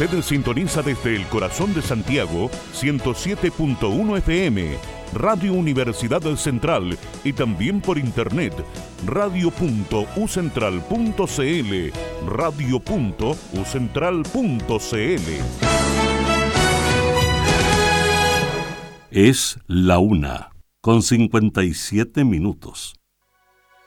Usted sintoniza desde el corazón de Santiago 107.1 FM, Radio Universidad Central, y también por internet radio.ucentral.cl, radio.ucentral.cl. Es la 1:57.